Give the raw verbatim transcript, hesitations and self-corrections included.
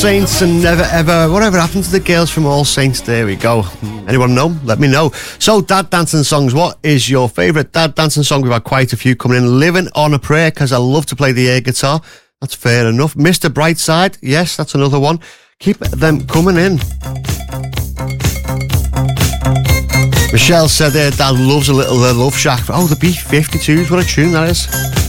Saints and Never Ever. Whatever happened to the girls from All Saints? There we go. Anyone know? Let me know. So, dad dancing songs. What is your favourite dad dancing song? We've had quite a few coming in. Living on a Prayer, because I love to play the air guitar. That's fair enough. Mister Brightside. Yes, that's another one. Keep them coming in. Michelle said her dad loves a little uh, Love Shack. Oh, the B fifty-twos. What a tune that is.